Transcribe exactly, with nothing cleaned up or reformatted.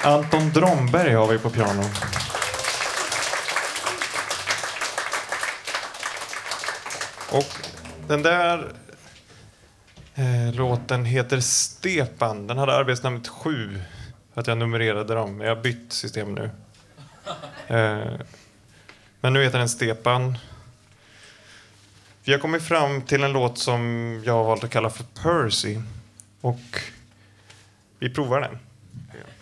Anton Dromberg har vi på piano. Och den där eh, låten heter Stepan. Den hade arbetsnamnet sju. Att jag numrerade dem. Jag har bytt system nu. Eh, men nu heter den Stepan. Vi har kommit fram till en låt som jag har valt att kalla för Percy. Och vi provar den.